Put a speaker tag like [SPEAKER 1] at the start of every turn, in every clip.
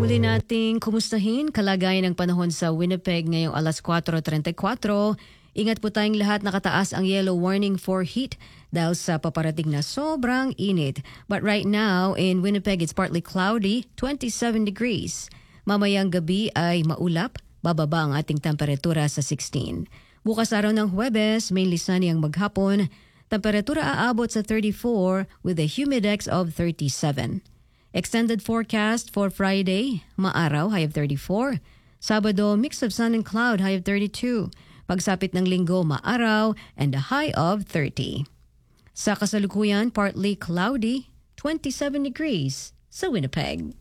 [SPEAKER 1] Muli nating kumustahin kalagayan ng panahon sa Winnipeg ngayong alas 4:34. Ingat po tayong lahat, nakataas ang yellow warning for heat dahil sa paparating na sobrang init. But right now in Winnipeg, it's partly cloudy, 27 degrees. Mamayang gabi ay maulap, bababa ang ating temperatura sa 16. Bukas araw ng Huwebes, mainly sunny ang maghapon. Temperatura aabot sa 34 with a humidex of 37. Extended forecast for Friday, maaraw, high of 34. Sabado, mix of sun and cloud, high of 32. Pagsapit ng linggo, maaraw, and a high of 30. Sa kasalukuyan, partly cloudy, 27 degrees sa Winnipeg.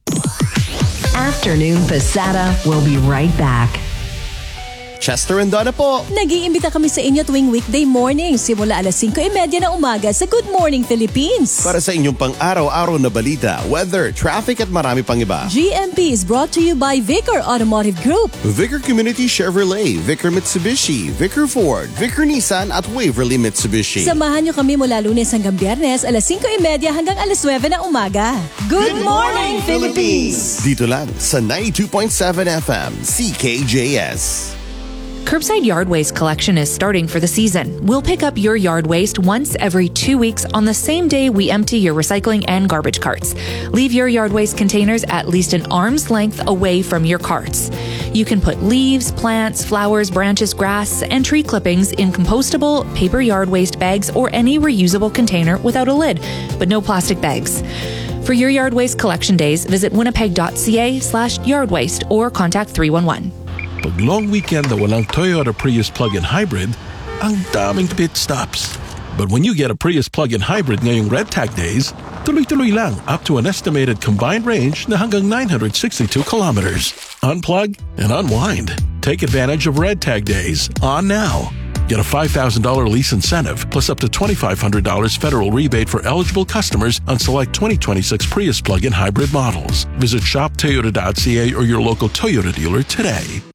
[SPEAKER 2] Afternoon Pasada will be right back.
[SPEAKER 3] Chester and Donna po.
[SPEAKER 4] Nag-iimbita kami sa inyo tuwing weekday morning simula alas 5:30 ng umaga sa Good Morning Philippines.
[SPEAKER 3] Para sa inyong pang-araw-araw na balita, weather, traffic at marami pang iba.
[SPEAKER 4] GMP is brought to you by Vicar Automotive Group,
[SPEAKER 3] Vicar Community Chevrolet, Vicar Mitsubishi, Vicar Ford, Vicar Nissan at Waverly Mitsubishi.
[SPEAKER 4] Samahan nyo kami mula Lunes hanggang Biyernes alas 5:30 hanggang alas 9 ng umaga. Good Morning Philippines!
[SPEAKER 3] Dito lang sa 92.7 FM, CKJS.
[SPEAKER 5] Curbside Yard Waste collection is starting for the season. We'll pick up your yard waste once every 2 weeks on the same day we empty your recycling and garbage carts. Leave your yard waste containers at least an arm's length away from your carts. You can put leaves, plants, flowers, branches, grass, and tree clippings in compostable paper yard waste bags or any reusable container without a lid, but no plastic bags. For your yard waste collection days, visit winnipeg.ca/yardwaste or contact 311.
[SPEAKER 6] Pag long weekend na walang Toyota Prius plug-in hybrid, ang daming pit stops. But when you get a Prius plug-in hybrid ngayong Red Tag Days, tuloy-tuloy lang up to an estimated combined range na hanggang 962 kilometers. Unplug and unwind. Take advantage of Red Tag Days on now. Get a $5,000 lease incentive plus up to $2,500 federal rebate for eligible customers on select 2026 Prius plug-in hybrid models. Visit shoptoyota.ca or your local Toyota dealer today.